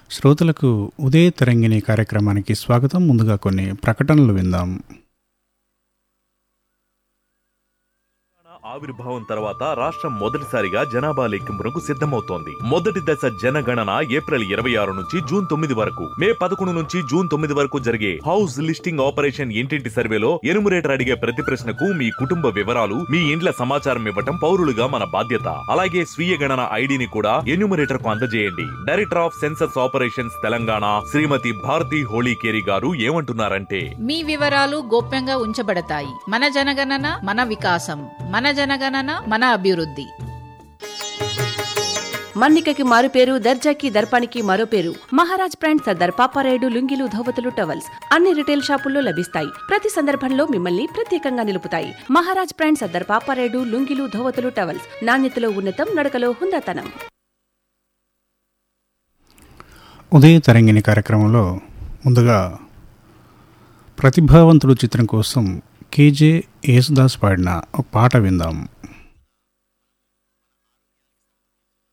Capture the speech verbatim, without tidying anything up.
శ్రోతలకు ఉదయ తరంగిణి కార్యక్రమానికి స్వాగతం. ముందుగా కొన్ని ప్రకటనలు విందాం. ఆవిర్భావం తర్వాత రాష్ట్రం మొదటిసారిగా జనాభా లెక్కింపునకు సిద్ధమవుతోంది. మొదటి దశ జనగణన ఏప్రిల్ ఇరవై ఆరు నుంచి జూన్ తొమ్మిది వరకు, మే పదకొండు నుంచి జూన్ తొమ్మిది వరకు జరిగే హౌస్ లిస్టింగ్ ఆపరేషన్ ఇంటింటి సర్వేలో ఎనుమరేటర్ అడిగే ప్రతి ప్రశ్నకు మీ కుటుంబ వివరాలు, మీ ఇండ్ల సమాచారం ఇవ్వటం పౌరులుగా మన బాధ్యత. అలాగే స్వీయ గణన ఐడిని కూడా ఎన్యూమరేటర్ కు అందజేయండి. Director of census operations Telangana శ్రీమతి భారతి హోళీకేరి గారు ఏమంటున్నారంటే, మీ వివరాలు గోప్యంగా ఉంచబడతాయి. మన జనగణన మన వికాసం, మన జనగణన మన అభివృద్ధి. మన్నికకి మారు పేరు, దర్జాకి దర్పానికి మరో పేరు. మహారాజ్ బ్రాండ్ సర్దార్ పాపారాయుడు లుంగీలు, ధోవతులు, టవల్స్ అన్ని రిటైల్ షాపుల్లో లభిస్తాయి. ప్రతి సందర్భంలో మిమ్మల్ని ప్రత్యేకంగా నిలుపుతాయి. మహారాజ్ బ్రాండ్ సర్దార్ పాపారాయుడు లుంగీలు, ధోవతులు, టవల్స్ నాణ్యతలో ఉన్నతం, నడకలో హుందాతనం. ఉదయ తరంగిణి కార్యక్రమంలో ముందుగా ప్రతిభావంతుడు చిత్రం కోసం కేజే యేసుదాస్ పాడిన ఒక పాట విందాం.